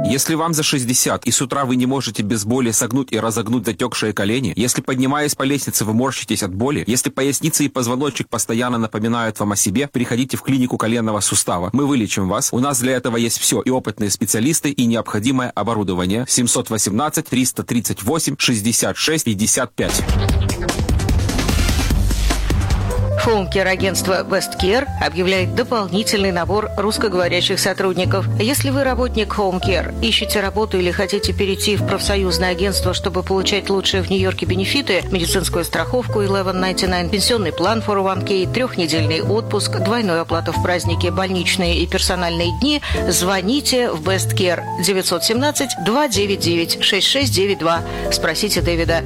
Если вам за 60 и с утра вы не можете без боли согнуть и разогнуть затекшие колени, если, поднимаясь по лестнице, вы морщитесь от боли, если поясница и позвоночник постоянно напоминают вам о себе, приходите в клинику коленного сустава. Мы вылечим вас. У нас для этого есть все, и опытные специалисты, и необходимое оборудование. 718-338-66-55. Хоум-кер-агентство Best Care объявляет дополнительный набор русскоговорящих сотрудников. Если вы работник Home Care, ищете работу или хотите перейти в профсоюзное агентство, чтобы получать лучшие в Нью-Йорке бенефиты, медицинскую страховку 1199, пенсионный план 401k, 3-недельный отпуск, двойную оплату в праздники, больничные и персональные дни, звоните в Best Care 917-299-6692. Спросите Дэвида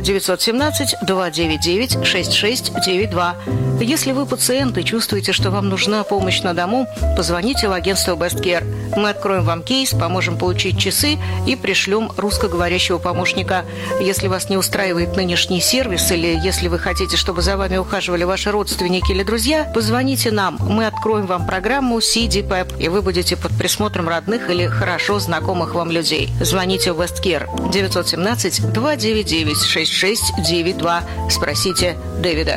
917-299-6692. Если вы пациент и чувствуете, что вам нужна помощь на дому, позвоните в агентство Best Care. Мы откроем вам кейс, поможем получить часы и пришлем русскоговорящего помощника. Если вас не устраивает нынешний сервис или если вы хотите, чтобы за вами ухаживали ваши родственники или друзья, позвоните нам. Мы откроем вам программу CDPEP, и вы будете под присмотром родных или хорошо знакомых вам людей. Звоните в Best Care 917-299-6692. Спросите Дэвида.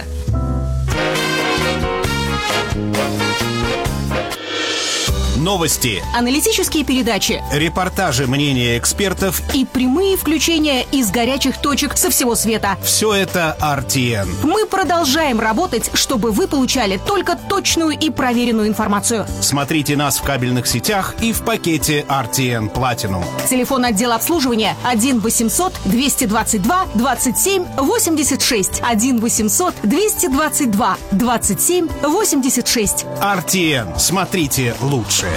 Новости, аналитические передачи, репортажи, мнения экспертов и прямые включения из горячих точек со всего света. Все это RTN. Мы продолжаем работать, чтобы вы получали только точную и проверенную информацию. Смотрите нас в кабельных сетях и в пакете RTN Platinum. Телефон отдела обслуживания 1-800-222-27-86. 1-800-222-27-86. RTN. Смотрите лучше.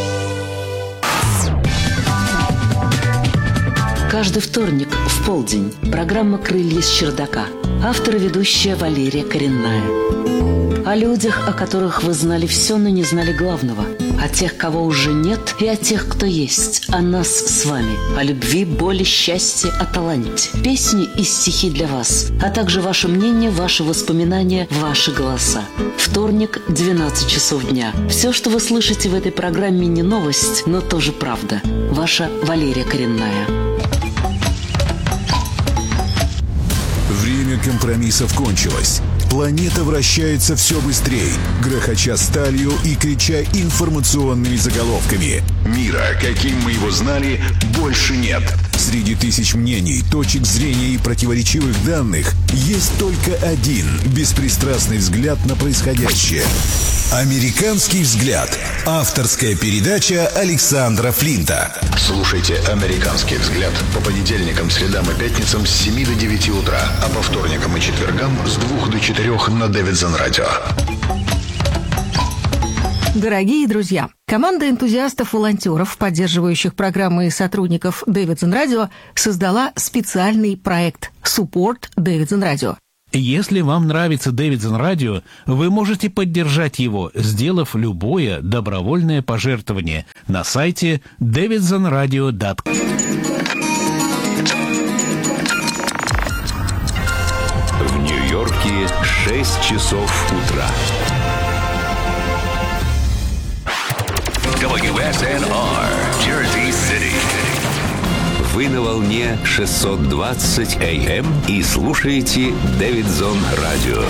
Каждый вторник в полдень программа «Крылья с чердака». Автор и ведущая Валерия Коренная. О людях, о которых вы знали все, но не знали главного. О тех, кого уже нет, и о тех, кто есть. О нас с вами. О любви, боли, счастье, о таланте. Песни и стихи для вас. А также ваше мнение, ваши воспоминания, ваши голоса. Вторник, 12 часов дня. Все, что вы слышите в этой программе, не новость, но тоже правда. Ваша Валерия Коренная. Время компромиссов кончилось. Планета вращается все быстрее, грохоча сталью и крича информационными заголовками. Мира, каким мы его знали, больше нет. Среди тысяч мнений, точек зрения и противоречивых данных есть только один беспристрастный взгляд на происходящее. «Американский взгляд». Авторская передача Александра Флинта. Слушайте «Американский взгляд» по понедельникам, средам и пятницам с 7 до 9 утра, а по вторникам и четвергам с 2 до 4 на Davidson Radio. Дорогие друзья, команда энтузиастов-волонтеров, поддерживающих программы и сотрудников Davidson Radio, создала специальный проект «Support Davidson Radio». Если вам нравится Davidson Radio, вы можете поддержать его, сделав любое добровольное пожертвование на сайте davidsonradio.com. В Нью-Йорке 6 часов утра. WSNR, Jersey City. Вы на волне 620 AM и слушаете Davidson Radio.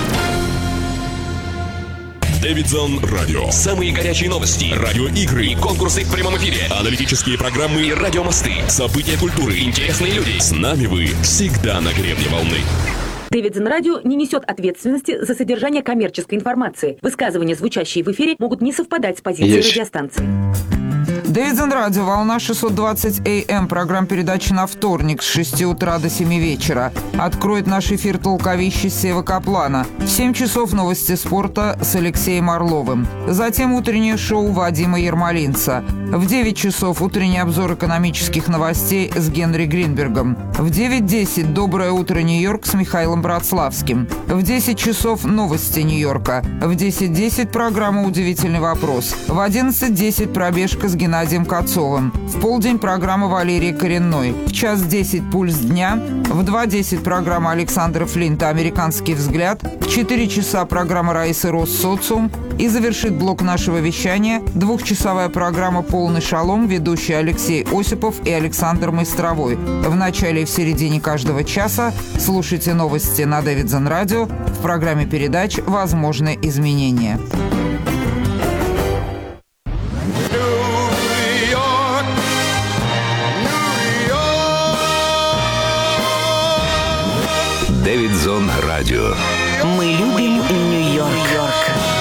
Davidson Radio. Самые горячие новости, радиоигры и конкурсы в прямом эфире, аналитические программы и радиомосты, события культуры, интересные люди. С нами вы всегда на гребне волны. Davidson Radio не несет ответственности за содержание коммерческой информации. Высказывания, звучащие в эфире, могут не совпадать с позицией радиостанции. Davidson Radio, волна 620 AM, программа передачи на вторник с 6 утра до 7 вечера. Откроет наш эфир толковище Сева Каплана. В 7 часов новости спорта с Алексеем Орловым. Затем утреннее шоу Вадима Ермолинца. В 9 часов утренний обзор экономических новостей с Генри Гринбергом. В 9:10 «Доброе утро, Нью-Йорк» с Михаилом Братславским. В 10 часов новости Нью-Йорка. В 10:10 программа «Удивительный вопрос». В 11:10 пробежка с Геннадием Кацовым. В полдень программа Валерии Коренной. В 1:10 «Пульс дня». В 2:10 программа Александра Флинта «Американский взгляд». В 4 часа программа Раисы Росс «Социум». И завершит блок нашего вещания двухчасовая программа «Полный шалом», ведущие Алексей Осипов и Александр Майстровой. В начале и в середине каждого часа слушайте новости на Дэвидсон Радио в программе передач «Возможны изменения». Дэвидсон Радио. Мы любим Нью-Йорк.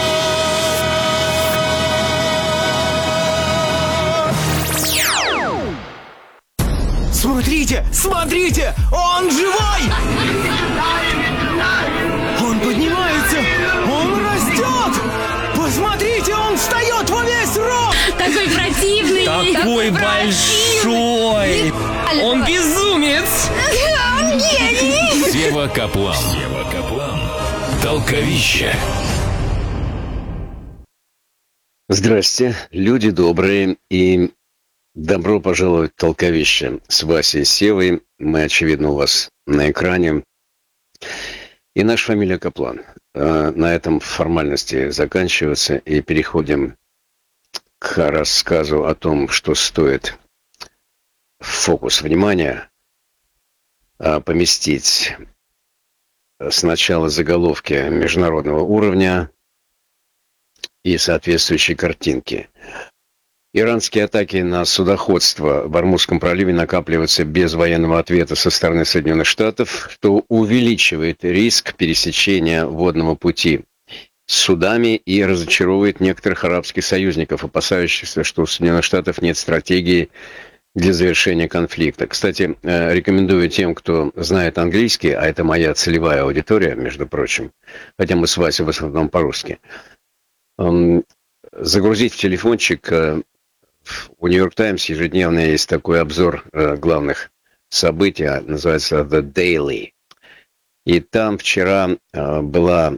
Смотрите, смотрите, он живой! Он поднимается, он растет! Посмотрите, он встает во весь рост! Такой противный! Такой большой! Он безумец! Он гений! Сева Каплан. Толковище. Здрасте, люди добрые, и добро пожаловать в Толковище с Васей и Севой. Мы, очевидно, у вас на экране. И наша фамилия Каплан. На этом формальности заканчиваются, и переходим к рассказу о том, что стоит в фокус внимания поместить сначала заголовки международного уровня и соответствующие картинки. Иранские атаки на судоходство в Ормузском проливе накапливаются без военного ответа со стороны Соединенных Штатов, что увеличивает риск пересечения водного пути с судами и разочаровывает некоторых арабских союзников, опасающихся, что у Соединенных Штатов нет стратегии для завершения конфликта. Кстати, рекомендую тем, кто знает английский, а это моя целевая аудитория, между прочим, хотя мы с Васей в основном по-русски, загрузить в телефончик. У «Нью-Йорк Таймс» ежедневно есть такой обзор главных событий, называется «The Daily». И там вчера была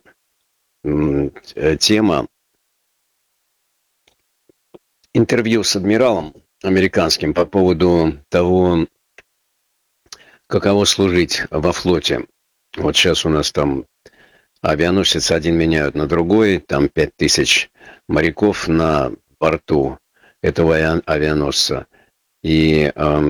тема интервью с адмиралом американским по поводу того, каково служить во флоте. Вот сейчас у нас там авианосец один меняют на другой, там 5000 моряков на борту этого авианосца. И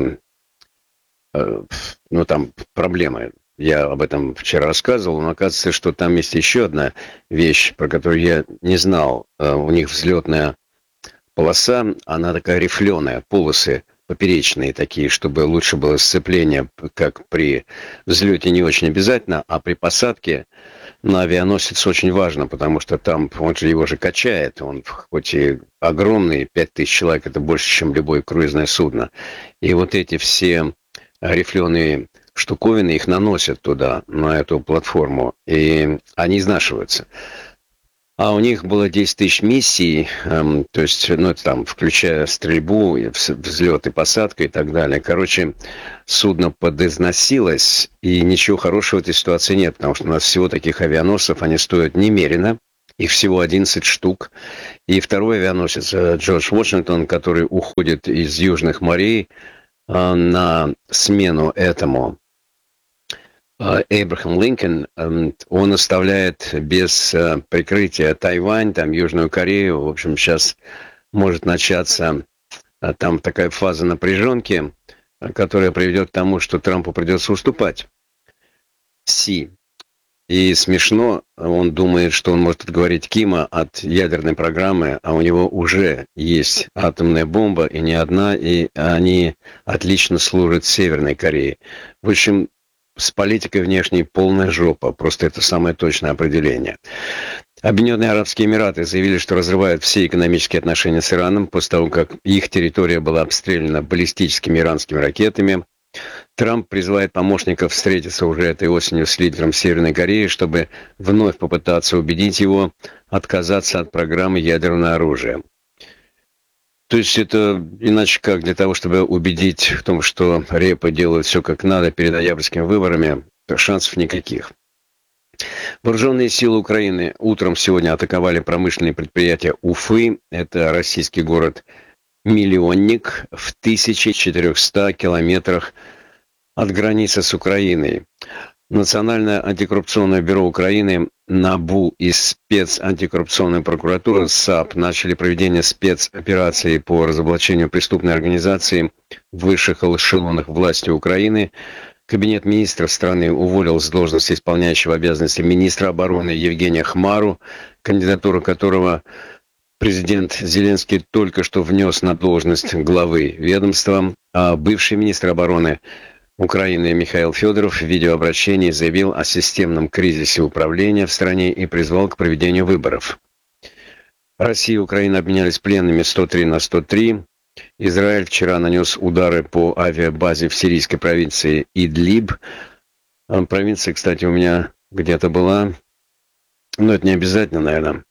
там проблемы. Я об этом вчера рассказывал, но оказывается, что там есть еще одна вещь, про которую я не знал. У них взлетная полоса, она такая рифленая, полосы поперечные такие, чтобы лучше было сцепление, как при взлете не очень обязательно, а при посадке на авианосец очень важно, потому что там, он же его же качает, он хоть и огромный, 5000 человек, это больше, чем любое круизное судно. И вот эти все рифленые штуковины, их наносят туда, на эту платформу, и они изнашиваются. А у них было 10 тысяч миссий, то есть, это там, включая стрельбу, взлет и посадку и так далее. Короче, судно подизносилось, и ничего хорошего в этой ситуации нет, потому что у нас всего таких авианосцев, они стоят немерено, их всего 11 штук. И второй авианосец, Джордж Вашингтон, который уходит из южных морей на смену этому, Эйбрахам Линкольн, он оставляет без прикрытия Тайвань, там Южную Корею. В общем, сейчас может начаться там такая фаза напряженки, которая приведет к тому, что Трампу придется уступать. И смешно, он думает, что он может отговорить Кима от ядерной программы, а у него уже есть атомная бомба, и не одна, и они отлично служат Северной Корее. В общем, с политикой внешней полная жопа. Просто это самое точное определение. Объединенные Арабские Эмираты заявили, что разрывают все экономические отношения с Ираном после того, как их территория была обстреляна баллистическими иранскими ракетами. Трамп призывает помощников встретиться уже этой осенью с лидером Северной Кореи, чтобы вновь попытаться убедить его отказаться от программы ядерного оружия. То есть это иначе как для того, чтобы убедить в том, что репы делают все как надо перед ноябрьскими выборами, шансов никаких. Вооруженные силы Украины утром сегодня атаковали промышленные предприятия Уфы. Это российский город-миллионник в 1400 километрах от границы с Украиной. Национальное антикоррупционное бюро Украины, НАБУ и спецантикоррупционная прокуратура САП начали проведение спецоперации по разоблачению преступной организации в высших эшелонах власти Украины. Кабинет министров страны уволил с должности исполняющего обязанности министра обороны Евгения Хмару, кандидатуру которого президент Зеленский только что внес на должность главы ведомства, а бывший министр обороны Украины Михаил Федоров в видеообращении заявил о системном кризисе управления в стране и призвал к проведению выборов. Россия и Украина обменялись пленными 103-103. Израиль вчера нанес удары по авиабазе в сирийской провинции Идлиб. Провинция, кстати, у меня где-то была. Но это не обязательно, наверное.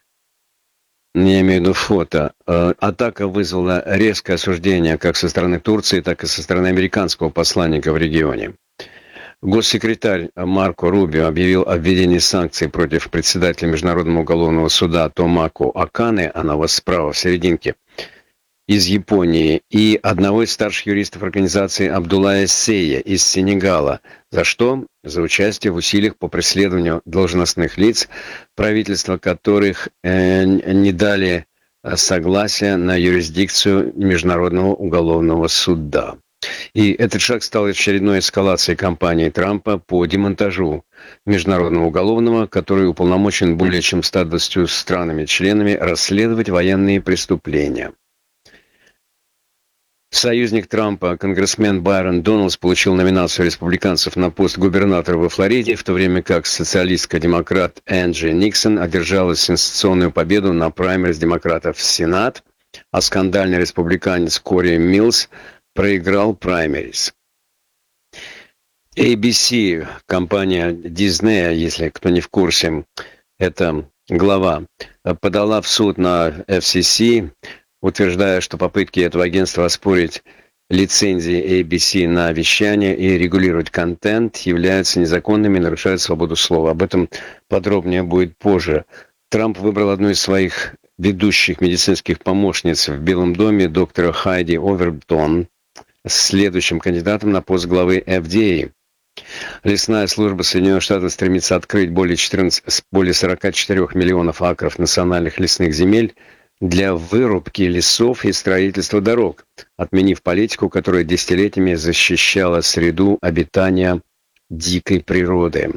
Я имею в виду фото. Атака вызвала резкое осуждение как со стороны Турции, так и со стороны американского посланника в регионе. Госсекретарь Марко Рубио объявил о введении санкций против председателя Международного уголовного суда Томако Акане, она у вас справа в серединке, из Японии, и одного из старших юристов организации Абдуллая Сейя из Сенегала. За что? За участие в усилиях по преследованию должностных лиц, правительства которых не дали согласия на юрисдикцию Международного уголовного суда. И этот шаг стал очередной эскалацией кампании Трампа по демонтажу Международного уголовного, который уполномочен более чем 120 странами-членами расследовать военные преступления. Союзник Трампа, конгрессмен Байрон Доналдс, получил номинацию республиканцев на пост губернатора во Флориде, в то время как социалистка-демократ Энджи Никсон одержала сенсационную победу на праймериз демократов в Сенат, а скандальный республиканец Кори Миллс проиграл праймериз. ABC, компания Disney, если кто не в курсе, это глава, подала в суд на FCC, утверждая, что попытки этого агентства оспорить лицензии ABC на вещание и регулировать контент являются незаконными и нарушают свободу слова. Об этом подробнее будет позже. Трамп выбрал одну из своих ведущих медицинских помощниц в Белом доме, доктора Хайди Овертон, следующим кандидатом на пост главы FDA. Лесная служба Соединенных Штатов стремится открыть более 44 миллионов акров национальных лесных земель для вырубки лесов и строительства дорог, отменив политику, которая десятилетиями защищала среду обитания дикой природы.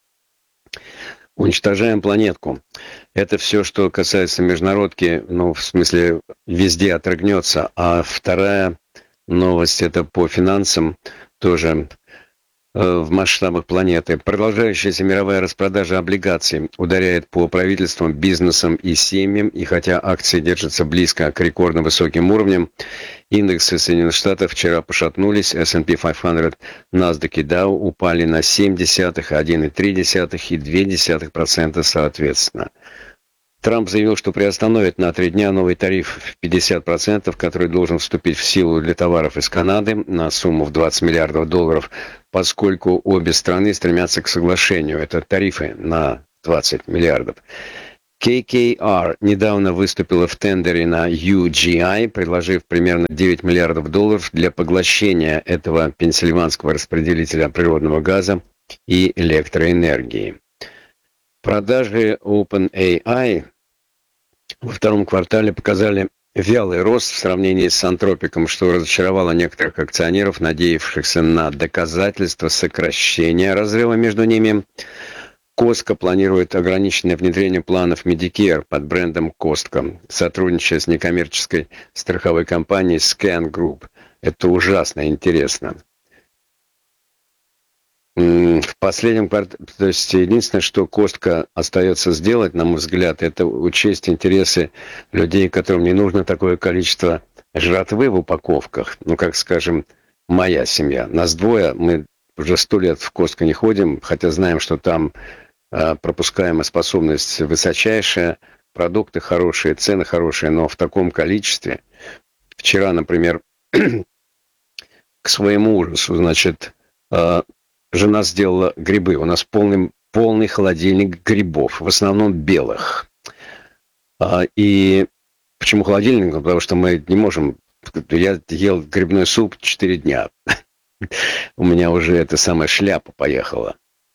Уничтожаем планетку. Это все, что касается международки, в смысле, везде отрыгнется. А вторая новость, это по финансам, тоже в масштабах планеты. Продолжающаяся мировая распродажа облигаций ударяет по правительствам, бизнесам и семьям, и хотя акции держатся близко к рекордно высоким уровням, индексы Соединенных Штатов вчера пошатнулись, S&P 500, NASDAQ и Dow упали на 0,7, 1,3 и 0,2% соответственно. Трамп заявил, что приостановит на 3 дня новый тариф в 50%, который должен вступить в силу для товаров из Канады на сумму в $20 миллиардов, поскольку обе страны стремятся к соглашению. Это тарифы на 20 миллиардов. KKR недавно выступила в тендере на UGI, предложив примерно $9 миллиардов для поглощения этого пенсильванского распределителя природного газа и электроэнергии. Продажи OpenAI во втором квартале показали вялый рост в сравнении с Антропиком, что разочаровало некоторых акционеров, надеявшихся на доказательства сокращения разрыва между ними. Costco планирует ограниченное внедрение планов Medicare под брендом Costco, сотрудничая с некоммерческой страховой компанией Scan Group. Это ужасно интересно. В последнем квартале, то есть единственное, что Costco остается сделать, на мой взгляд, это учесть интересы людей, которым не нужно такое количество жратвы в упаковках. Как, скажем, моя семья. Нас двое, мы уже 100 лет в Costco не ходим, хотя знаем, что там пропускаемая способность высочайшая, продукты хорошие, цены хорошие, но в таком количестве. Вчера, например, к своему ужасу, значит, жена сделала грибы. У нас полный холодильник грибов, в основном белых. И почему холодильник? Потому что мы не можем... Я ел грибной суп 4 дня. У меня уже эта самая шляпа поехала.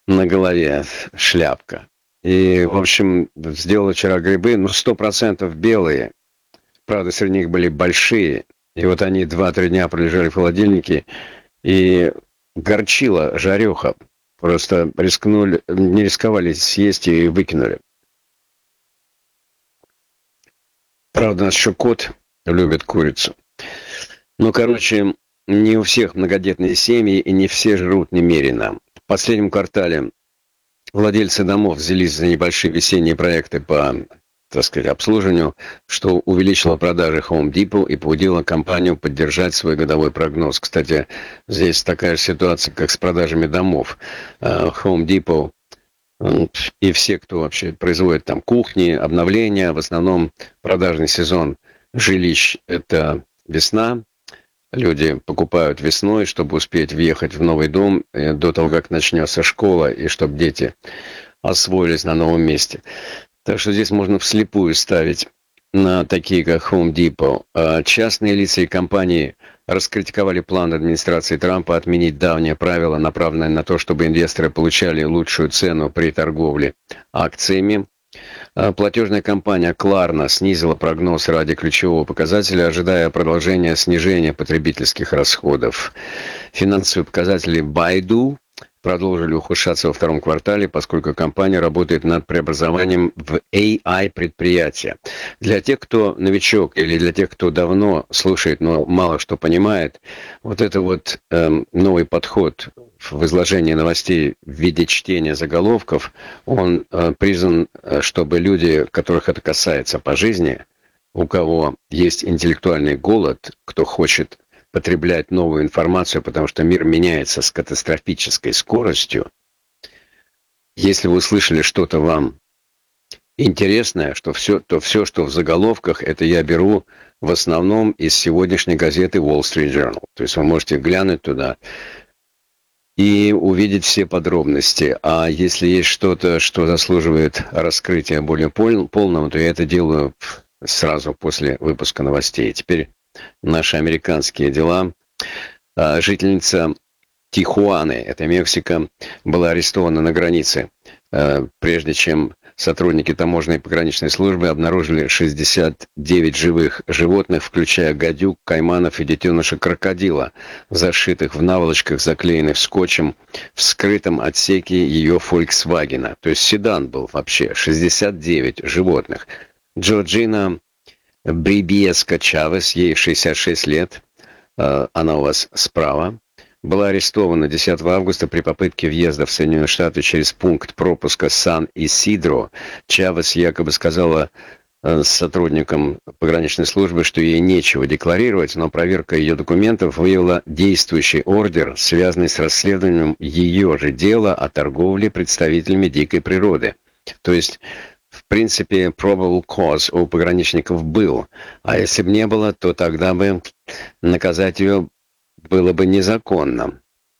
на голове шляпка. И, в общем, сделал вчера грибы, 100% белые. Правда, среди них были большие. И вот они 2-3 дня пролежали в холодильнике. И горчила жареха. Просто не рисковали съесть и выкинули. Правда, у нас еще кот любит курицу. Короче, не у всех многодетные семьи, и не все жрут немерено. В последнем квартале владельцы домов взялись за небольшие весенние проекты по, обслуживанию, что увеличило продажи Home Depot и побудило компанию поддержать свой годовой прогноз. Кстати, здесь такая же ситуация, как с продажами домов. Home Depot и все, кто вообще производит там кухни, обновления, в основном продажный сезон жилищ – это весна. Люди покупают весной, чтобы успеть въехать в новый дом до того, как начнется школа, и чтобы дети освоились на новом месте. Так что здесь можно вслепую ставить на такие, как Home Depot. Частные лица и компании раскритиковали план администрации Трампа отменить давнее правило, направленное на то, чтобы инвесторы получали лучшую цену при торговле акциями. Платежная компания Klarna снизила прогноз ради ключевого показателя, ожидая продолжения снижения потребительских расходов. Финансовые показатели Baidu продолжили ухудшаться во втором квартале, поскольку компания работает над преобразованием в AI-предприятие. Для тех, кто новичок, или для тех, кто давно слушает, но мало что понимает, вот это вот новый подход в изложении новостей в виде чтения заголовков, он призван, чтобы люди, которых это касается по жизни, у кого есть интеллектуальный голод, кто хочет потреблять новую информацию, потому что мир меняется с катастрофической скоростью. Если вы услышали что-то вам интересное, то все, что в заголовках, это я беру в основном из сегодняшней газеты Wall Street Journal. То есть вы можете глянуть туда и увидеть все подробности. А если есть что-то, что заслуживает раскрытия более полного, то я это делаю сразу после выпуска новостей. Теперь наши американские дела. Жительница Тихуаны, это Мексика, была арестована на границе, прежде чем сотрудники таможенной и пограничной службы обнаружили 69 живых животных, включая гадюк, кайманов и детеныша крокодила, зашитых в наволочках, заклеенных скотчем, в скрытом отсеке ее Volkswagen. То есть седан был вообще, 69 животных. Джорджина Брибиеска Чавес, ей 66 лет, она у вас справа, была арестована 10 августа при попытке въезда в Соединенные Штаты через пункт пропуска Сан-Исидро. Чавес якобы сказала сотрудникам пограничной службы, что ей нечего декларировать, но проверка ее документов выявила действующий ордер, связанный с расследованием ее же дела о торговле представителями дикой природы. То есть, в принципе, probable cause у пограничников был. А если бы не было, то тогда бы наказать ее было бы незаконно.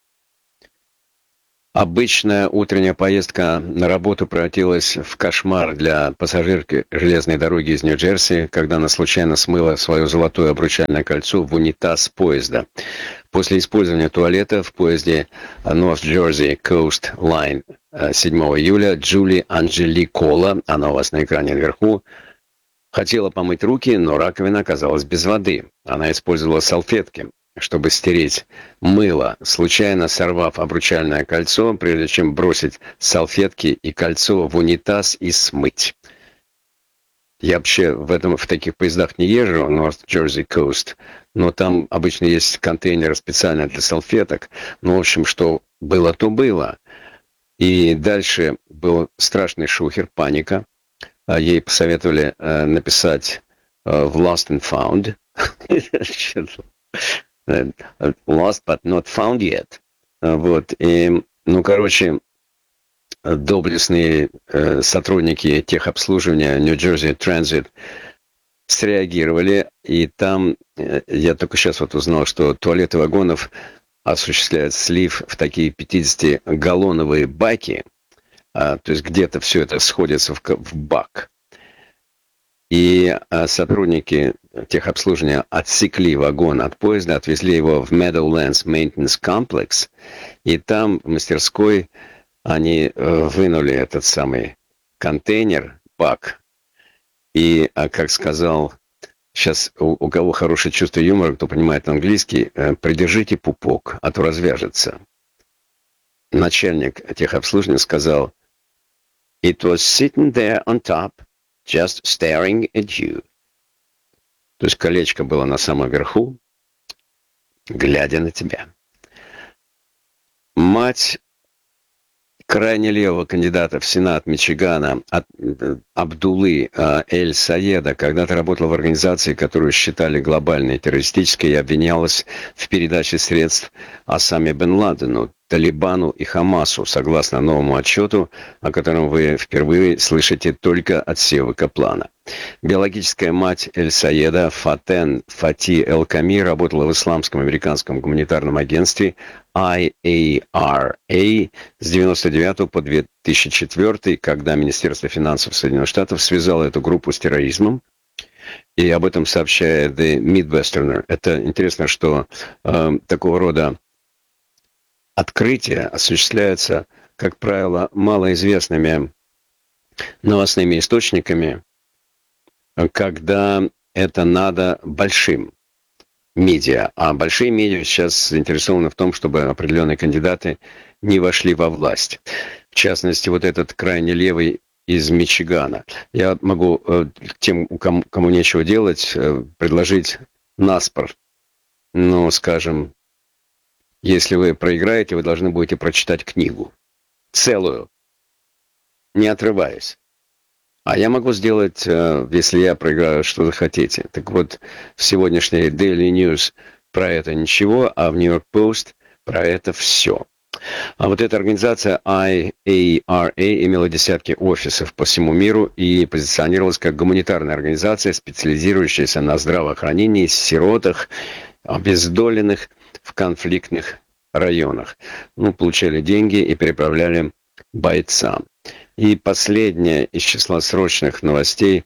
Обычная утренняя поездка на работу превратилась в кошмар для пассажирки железной дороги из Нью-Джерси, когда она случайно смыла свое золотое обручальное кольцо в унитаз поезда. После использования туалета в поезде North Jersey Coast Line 7 июля Джули Анджели Кола, она у вас на экране наверху, хотела помыть руки, но раковина оказалась без воды. Она использовала салфетки, чтобы стереть мыло, случайно сорвав обручальное кольцо, прежде чем бросить салфетки и кольцо в унитаз и смыть. Я вообще в таких поездах не езжу, North Jersey Coast, но там обычно есть контейнеры специально для салфеток. Ну, в общем, что было, то было. И дальше был страшный шухер, паника. Ей посоветовали написать в Lost and Found. Lost but not found yet. Вот. И, доблестные сотрудники техобслуживания New Jersey Transit среагировали, и там, я только сейчас вот узнал, что туалеты вагонов осуществляют слив в такие 50-галлоновые баки, то есть где-то все это сходится в бак. И сотрудники техобслуживания отсекли вагон от поезда, отвезли его в Meadowlands Maintenance Complex, и там в мастерской они вынули этот самый контейнер, бак, и, как сказал, сейчас у кого хорошее чувство юмора, кто понимает английский, придержите пупок, а то развяжется. Начальник техобслуживания сказал, "It was sitting there on top, just staring at you". То есть колечко было на самом верху, глядя на тебя. Мать крайне левого кандидата в Сенат Мичигана Абдуллы Эль-Саеда когда-то работала в организации, которую считали глобальной террористической, и обвинялась в передаче средств Осаме бен Ладену, Талибану и Хамасу, согласно новому отчету, о котором вы впервые слышите только от Севы Каплана. Биологическая мать Эль-Саеда Фатен Фати Эль-Ками работала в Исламском американском гуманитарном агентстве IARA с 1999 по 2004, когда Министерство финансов Соединенных Штатов связало эту группу с терроризмом. И об этом сообщает The Midwesterner. Это интересно, что такого рода открытия осуществляются, как правило, малоизвестными новостными источниками, когда это надо большим медиа. А большие медиа сейчас заинтересованы в том, чтобы определенные кандидаты не вошли во власть. В частности, вот этот крайне левый из Мичигана. Я могу тем, кому нечего делать, предложить наспор. Ну, скажем, если вы проиграете, вы должны будете прочитать книгу. Целую. Не отрываясь. А я могу сделать, если я проиграю, что захотите. Так вот, в сегодняшней Daily News про это ничего, а в New York Post про это все. А вот эта организация IARA имела десятки офисов по всему миру и позиционировалась как гуманитарная организация, специализирующаяся на здравоохранении, сиротах, обездоленных в конфликтных районах. Ну, получали деньги и переправляли бойцам. И последнее из числа срочных новостей.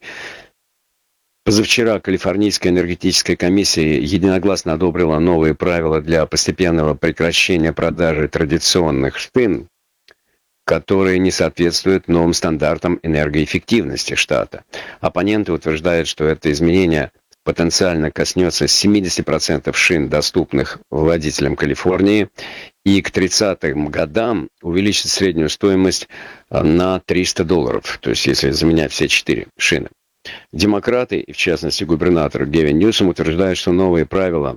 Позавчера Калифорнийская энергетическая комиссия единогласно одобрила новые правила для постепенного прекращения продажи традиционных шин, которые не соответствуют новым стандартам энергоэффективности штата. Оппоненты утверждают, что это изменение потенциально коснется 70% шин, доступных владельцам Калифорнии, и к 30-м годам увеличит среднюю стоимость на $300, то есть если заменять все 4 шины. Демократы, и в частности губернатор Гевин Ньюсом, утверждают, что новые правила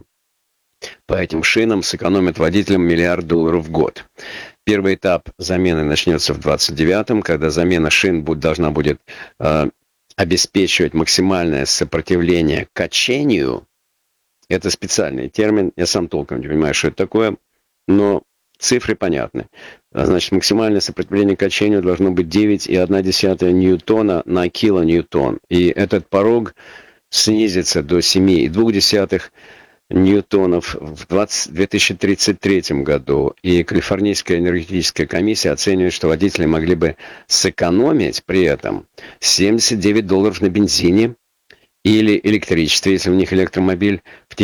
по этим шинам сэкономят водителям $1 миллиард в год. Первый этап замены начнется в 29-м, когда замена шин должна будет обеспечивать максимальное сопротивление качению. Это специальный термин, я сам толком не понимаю, что это такое, но цифры понятны. Значит, максимальное сопротивление качению должно быть 9,1 ньютона на килоньютон. И этот порог снизится до 7,2 ньютонов в 2033 году. И Калифорнийская энергетическая комиссия оценивает, что водители могли бы сэкономить при этом $79 на бензине или электричестве, если у них электромобиль, в